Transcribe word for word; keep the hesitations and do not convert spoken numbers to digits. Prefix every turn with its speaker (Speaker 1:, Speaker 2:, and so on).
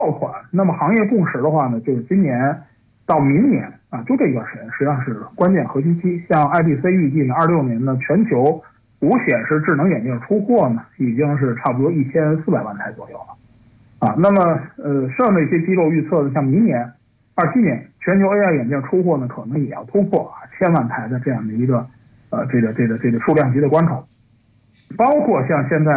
Speaker 1: 爆款，那么行业共识的话呢，就是今年到明年啊，就这一段时间实际上是关键核心期。像 I D C 预计呢，二六年呢，全球无显示智能眼镜出货呢，已经是差不多一千四百万台左右了。啊，那么呃，剩的一些机构预测的，像明年二七年全球 A I 眼镜出货呢，可能也要突破啊千万台的这样的一个呃这个这个这个数量级的关口，包括像现在。